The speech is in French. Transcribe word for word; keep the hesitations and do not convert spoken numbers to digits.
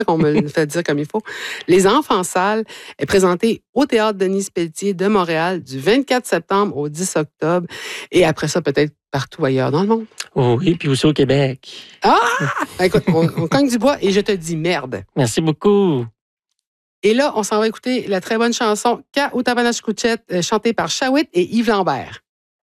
qu'on me le fait dire comme il faut. Les Enfants sales est présenté au Théâtre Denise Pelletier de Montréal du vingt-quatre septembre au dix octobre. Et après ça, peut-être partout ailleurs dans le monde. Oh oui, puis aussi au Québec. Ah! Écoute, on, on cogne du bois et je te dis merde. Merci beaucoup. Et là, on s'en va écouter la très bonne chanson Ka ou Tabanach Couchette, chantée par Shawit et Yves Lambert.